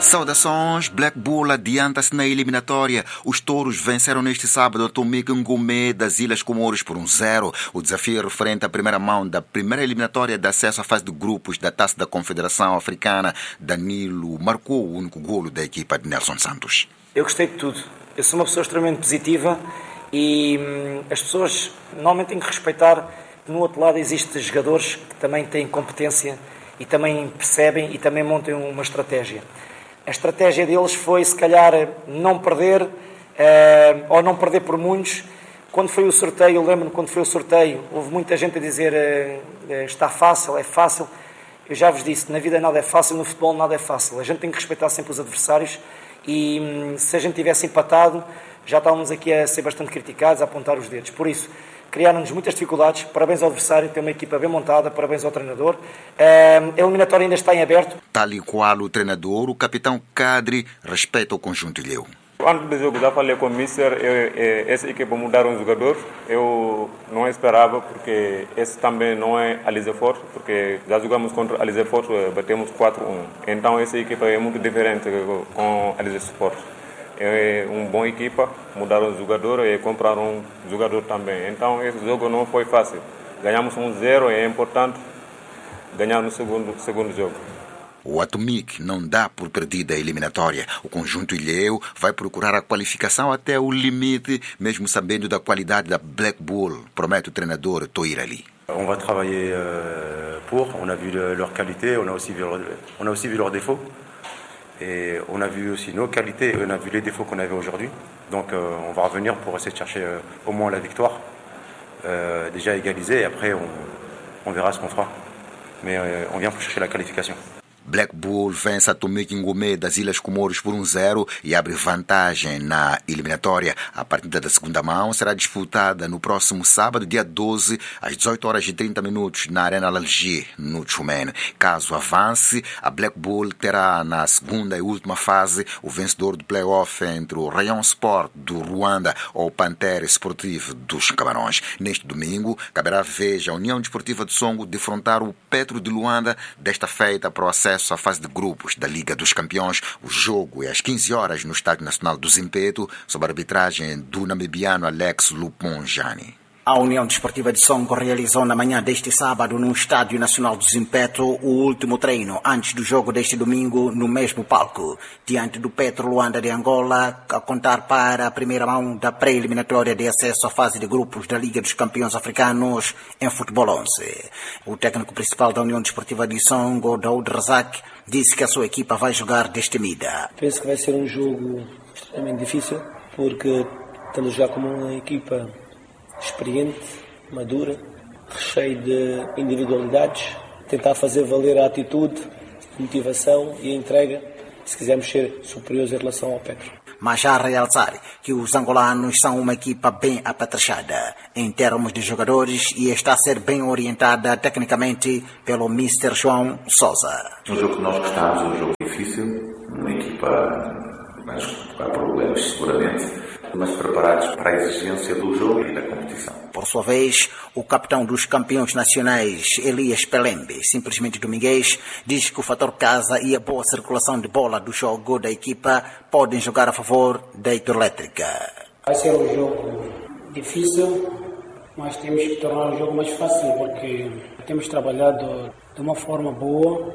Saudações, Black Bull adianta-se na eliminatória. Os touros venceram neste sábado o Atomic Ngomé das Ilhas Comores por 1-0. O desafio referente à primeira mão da primeira eliminatória de acesso à fase de grupos da Taça da Confederação Africana. Danilo marcou o único golo da equipa de Nelson Santos. Eu gostei de tudo. Eu sou uma pessoa extremamente positiva e as pessoas normalmente têm que respeitar que no outro lado existem jogadores que também têm competência e também percebem e também montam uma estratégia. A estratégia deles foi, se calhar, não perder ou não perder por muitos. Quando foi o sorteio, eu lembro-me, quando foi o sorteio, houve muita gente a dizer está fácil, é fácil. Eu já vos disse, na vida nada é fácil, no futebol nada é fácil. A gente tem que respeitar sempre os adversários e se a gente tivesse empatado, já estávamos aqui a ser bastante criticados, a apontar os dedos. Por isso, criaram-nos muitas dificuldades. Parabéns ao adversário, tem uma equipa bem montada, parabéns ao treinador. A eliminatória ainda está em aberto. Tal e qual o treinador, o capitão Kadri respeita o conjunto ilhéu. Antes do jogo já falei com o Mister, essa equipa mudaram os jogadores. Eu não esperava, porque esse também não é Alizé Forte, porque já jogamos contra Alizé Forte, batemos 4-1. Então essa equipa é muito diferente com Alizé Forte. É uma boa equipa, mudaram os jogadores e compraram um jogador também. Então esse jogo não foi fácil. Ganhamos 1-0, é importante ganhar no segundo jogo. O Atomic não dá por perdida a eliminatória. O conjunto ilhéu vai procurar a qualificação até o limite, mesmo sabendo da qualidade da Black Bull, promete o treinador Toir Ali. On va travailler pour, on a vu leur qualité, on a aussi vu leurs défauts. Et on a vu aussi nos qualités et on a vu les défauts qu'on avait aujourd'hui. Donc on va revenir pour essayer de chercher au moins la victoire. Déjà égalisé et après on verra ce qu'on fera. Mais on vient pour chercher la qualification. Black Bull vence Atomic Ngomé das Ilhas Comores por 1-0 e abre vantagem na eliminatória. A partida da segunda mão será disputada no próximo sábado, dia 12, às 18h30, na Arena Lalger, no Tchumene. Caso avance, a Black Bull terá na segunda e última fase o vencedor do play-off entre o Rayon Sport do Ruanda ou o Pantera Esportivo dos Camarões. Neste domingo, caberá veja a União Desportiva de Songo defrontar o Petro de Luanda, desta feita para o acesso à fase de grupos da Liga dos Campeões. O jogo é às 15h no Estádio Nacional do Zimpeto, sob a arbitragem do namibiano Alex Luponjani. A União Desportiva de Songo realizou na manhã deste sábado no Estádio Nacional do Zimpeto o último treino antes do jogo deste domingo no mesmo palco, diante do Petro Luanda de Angola, a contar para a primeira mão da pré-eliminatória de acesso à fase de grupos da Liga dos Campeões Africanos em Futebol 11. O técnico principal da União Desportiva de Songo, Daoud Razak, disse que a sua equipa vai jogar destemida. Penso que vai ser um jogo extremamente difícil, porque estamos a jogar como uma equipa experiente, madura, recheio de individualidades, tentar fazer valer a atitude, a motivação e a entrega, se quisermos ser superiores em relação ao Petro. Mas já realçar que os angolanos são uma equipa bem apetrechada em termos de jogadores e está a ser bem orientada tecnicamente pelo Mr. João Sousa. Um jogo que nós gostamos, um jogo difícil, uma equipa há problemas seguramente, mas preparados para a exigência do jogo e da competição. Por sua vez, o capitão dos campeões nacionais, Elias Pelembe, simplesmente dominguês, diz que o fator casa e a boa circulação de bola do jogo da equipa podem jogar a favor da Hidroelétrica. Vai ser um jogo difícil, mas temos que tornar o jogo mais fácil, porque temos trabalhado de uma forma boa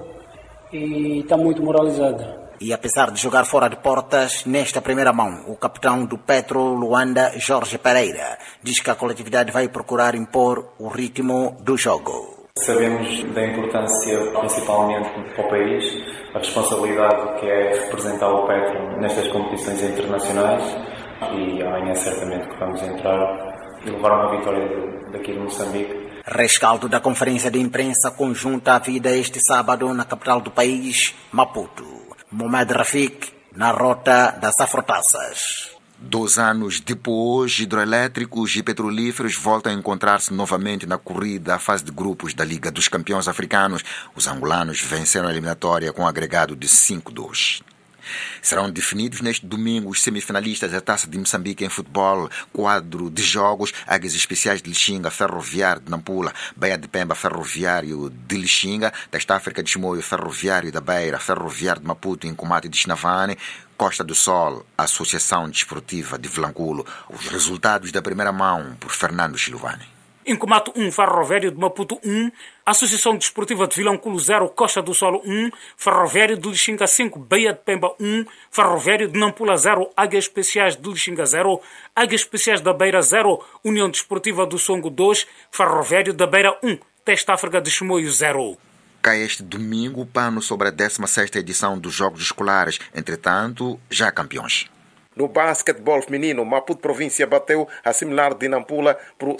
e está muito moralizado. E apesar de jogar fora de portas, nesta primeira mão, o capitão do Petro Luanda, Jorge Pereira, diz que a coletividade vai procurar impor o ritmo do jogo. Sabemos da importância, principalmente para o país, a responsabilidade que é representar o Petro nestas competições internacionais e amanhã certamente que vamos entrar e levar uma vitória daqui de Moçambique. Rescaldo da conferência de imprensa conjunta à vida este sábado na capital do país, Maputo. Mohamed Rafik, na rota das Afrotaças. 2 anos depois, hidroelétricos e petrolíferos voltam a encontrar-se novamente na corrida à fase de grupos da Liga dos Campeões Africanos. Os angolanos venceram a eliminatória com um agregado de 5-2. Serão definidos neste domingo os semifinalistas da Taça de Moçambique em futebol, quadro de jogos, Águias Especiais de Lixinga, Ferroviário de Nampula, Baía de Pemba, Ferroviário de Lixinga, Testa África de Chimoio, Ferroviário da Beira, Ferroviário de Maputo, Incomate de Chinavane, Costa do Sol, Associação Desportiva de Vilanculo. Os resultados da primeira mão por Fernando Chiluvani. Incomato 1, Ferroviário de Maputo 1, Associação Desportiva de Vilanculo 0, Costa do Sol 1, Ferroviário de Lixinga 5, Baía de Pemba 1, Ferroviário de Nampula 0, Águias Especiais de Lixinga 0, Águias Especiais da Beira 0, União Desportiva do Songo 2, Ferroviário da Beira 1, Testa África de Chimoio 0. Cai este domingo o pano sobre a 16ª edição dos Jogos Escolares, entretanto, já campeões. No basquetebol feminino, Maputo Província bateu a similar de Nampula por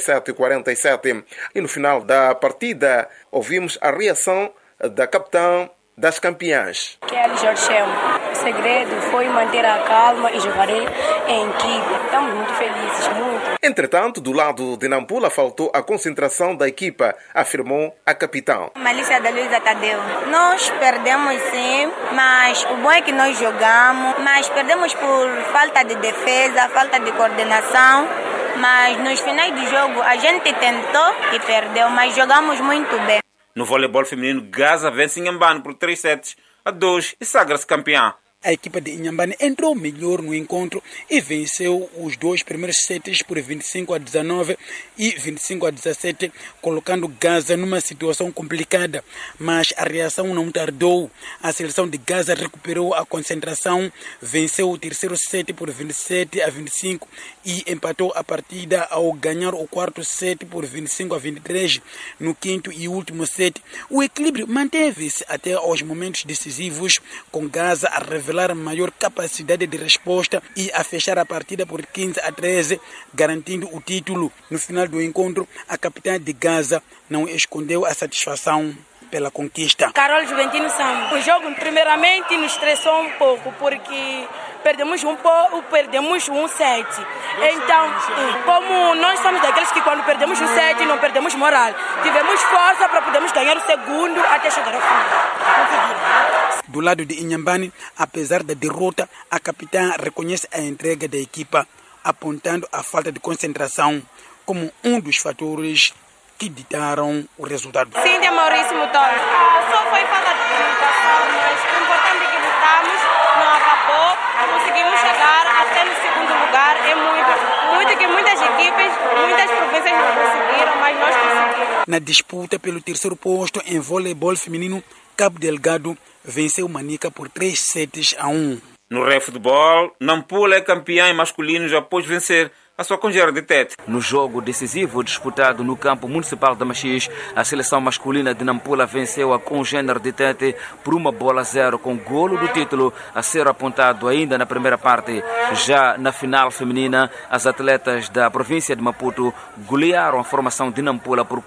67-47. E no final da partida, ouvimos a reação da capitã das campeãs. Kelly Jorgel, o segredo foi manter a calma e jogarei em equipe. Estamos muito felizes, muito. Entretanto, do lado de Nampula faltou a concentração da equipa, afirmou a capitã. Malícia da Luísa Tadeu. Nós perdemos sim, mas o bom é que nós jogamos, mas perdemos por falta de defesa, falta de coordenação. Mas nos finais do jogo a gente tentou e perdeu, mas jogamos muito bem. No voleibol feminino, Gaza vence Inhambane por 3-2 e sagra-se campeã. A equipa de Inhambane entrou melhor no encontro e venceu os dois primeiros sets por 25-19 e 25-17, colocando Gaza numa situação complicada. Mas a reação não tardou. A seleção de Gaza recuperou a concentração, venceu o terceiro set por 27-25 e empatou a partida ao ganhar o quarto set por 25-23. No quinto e último set, o equilíbrio manteve-se até aos momentos decisivos, com Gaza a revelar maior capacidade de resposta e a fechar a partida por 15-13, garantindo o título. No final do encontro, a capitã de Gaza não escondeu a satisfação pela conquista. Carol Juventino Sam. O jogo primeiramente nos estressou um pouco porque perdemos um set. Então, como nós somos daqueles que quando perdemos um set não perdemos moral, tivemos força para podermos ganhar o segundo até chegar ao final. Do lado de Inhambane, apesar da derrota, a capitã reconhece a entrega da equipa, apontando a falta de concentração como um dos fatores que ditaram o resultado. Cíntia Maurício Motor. Só foi falta de comunicação, mas o importante é que lutamos, não acabou, conseguimos chegar até no segundo lugar. É muito que muitas equipes, muitas províncias não conseguiram, mas nós conseguimos. Na disputa pelo terceiro posto em voleibol feminino, Cabo Delgado venceu Manica por 3-1. No refutebol, Nampula é campeã em masculinos após vencer a sua congênere de Tete. No jogo decisivo disputado no campo municipal de Machis, a seleção masculina de Nampula venceu a congênere de Tete por 1-0 com golo do título a ser apontado ainda na primeira parte. Já na final feminina, as atletas da província de Maputo golearam a formação de Nampula por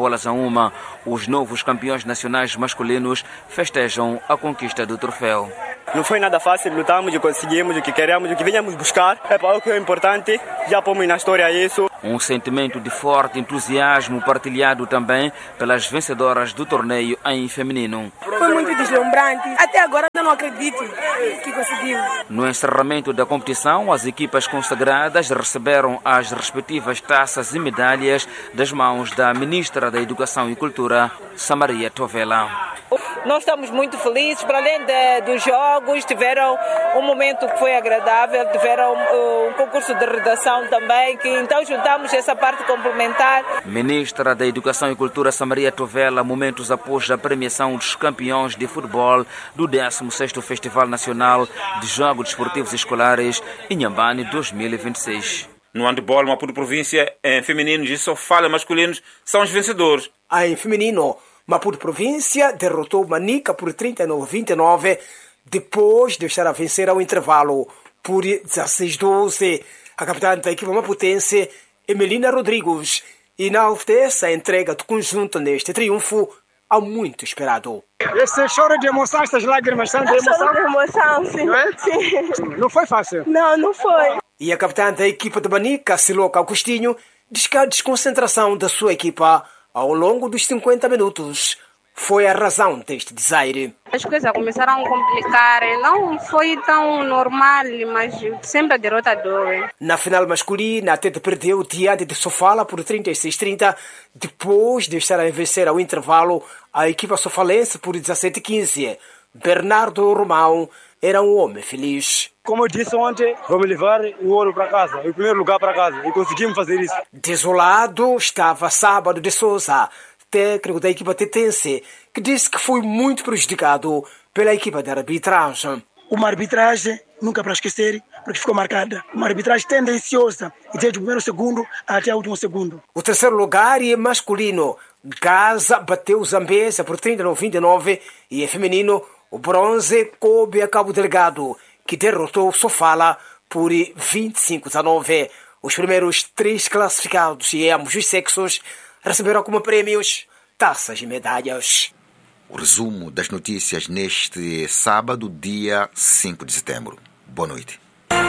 4-1. Os novos campeões nacionais masculinos festejam a conquista do troféu. Não foi nada fácil, lutamos e conseguimos o que queremos, o que vinhamos buscar. É para o que é importante, já pomos na história isso. Um sentimento de forte entusiasmo partilhado também pelas vencedoras do torneio em feminino. Foi muito deslumbrante. Até agora eu não acredito que conseguimos. No encerramento da competição, as equipas consagradas receberam as respectivas taças e medalhas das mãos da Ministra da Educação e Cultura, Samaria Tovela. Nós estamos muito felizes, para além dos jogos, tiveram um momento que foi agradável, tiveram um concurso de redação também, que então juntamos essa parte complementar. Ministra da Educação e Cultura, Samaria Tovela, momentos após a premiação dos campeões de futebol do 16º Festival Nacional de Jogos Desportivos Escolares, Inhambane 2026. No handebol, Maputo Província, em femininos e sofala masculinos, são os vencedores. Em feminino, Maputo Província derrotou Manica por 39-29, depois de estar a vencer ao intervalo por 16-12. A capitã da equipa maputense, Emelina Rodrigues, enaltece a entrega do conjunto neste triunfo há muito esperado. Esse choro de emoção, essas lágrimas são de emoção? Choro de emoção, sim. Não é? Sim. Não foi fácil? Não foi. E a capitã da equipa de Manica, Siloca Agostinho, diz que a desconcentração da sua equipa ao longo dos 50 minutos foi a razão deste desaire. As coisas começaram a complicar, não foi tão normal, mas sempre a derrota dói. Na final masculina, a Tete perdeu diante de Sofala por 36-30, depois de estar a vencer ao intervalo a equipa sofalense por 17-15. Bernardo Romão era um homem feliz. Como eu disse ontem, vamos levar o ouro para casa, o primeiro lugar para casa, e conseguimos fazer isso. Desolado estava Sábado de Souza, técnico da equipa tetense, que disse que foi muito prejudicado pela equipa de arbitragem. Uma arbitragem, nunca para esquecer, porque ficou marcada. Uma arbitragem tendenciosa, desde o primeiro segundo até o último segundo. O terceiro lugar é masculino. Gaza bateu Zambésia por 39-29 e é feminino. O bronze coube a Cabo Delgado, que derrotou Sofala por 25-19. Os primeiros 3 classificados e ambos os sexos receberam como prêmios taças e medalhas. O resumo das notícias neste sábado, dia 5 de setembro. Boa noite.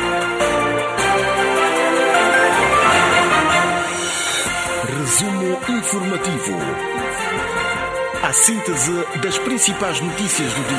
Resumo informativo. A síntese das principais notícias do dia.